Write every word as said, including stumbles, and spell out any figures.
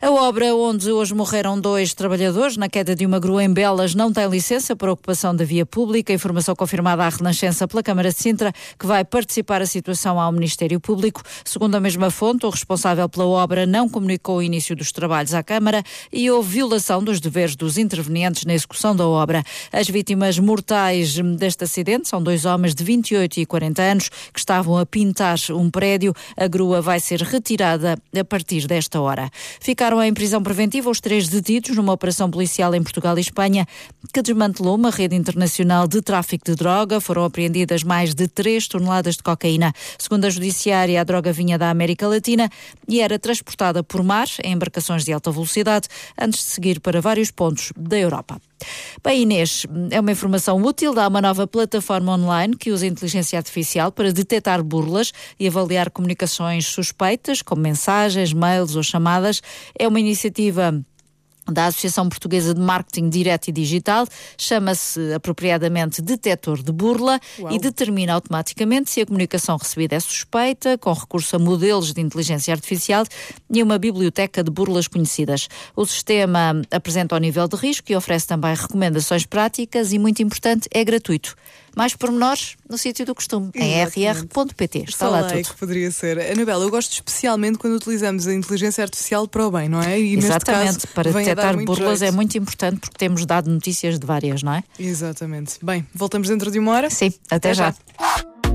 A obra onde hoje morreram dois trabalhadores na queda de uma grua em Belas não tem licença para ocupação da via pública. Informação confirmada à Renascença pela Câmara de Sintra, que vai participar a situação ao Ministério Público. Segundo a mesma fonte, o responsável pela obra não comunicou o início dos trabalhos à Câmara e houve violação dos deveres dos intervenientes na execução da obra. As vítimas mortais deste acidente são dois homens de vinte e oito e quarenta anos que estavam a pintar um prédio. A grua vai ser retirada a partir desta hora. Ficaram em prisão preventiva os três detidos numa operação policial em Portugal e Espanha que desmantelou uma rede internacional de tráfico de droga. Foram apreendidas mais de três toneladas de cocaína. Segundo a Judiciária, a droga vinha da América Latina e era transportada por mar em embarcações de alta velocidade antes de seguir para vários pontos da Europa. Bem, Inês, é uma informação útil. Há uma nova plataforma online que usa inteligência artificial para detectar burlas e avaliar comunicações suspeitas, como mensagens, mails ou chamadas. É uma iniciativa da Associação Portuguesa de Marketing Direto e Digital, chama-se apropriadamente Detetor de Burla. Uau. E determina automaticamente se a comunicação recebida é suspeita, com recurso a modelos de inteligência artificial e uma biblioteca de burlas conhecidas. O sistema apresenta o nível de risco e oferece também recomendações práticas e, muito importante, é gratuito. Mais pormenores no sítio do costume, em r r ponto p t. Está lá tudo. Que poderia ser. Anabela, eu gosto especialmente quando utilizamos a inteligência artificial para o bem, não é? E exatamente, neste caso, para detectar burlas jeito. É muito importante porque temos dado notícias de várias, não é? Exatamente. Bem, voltamos dentro de uma hora? Sim, até, até já. já.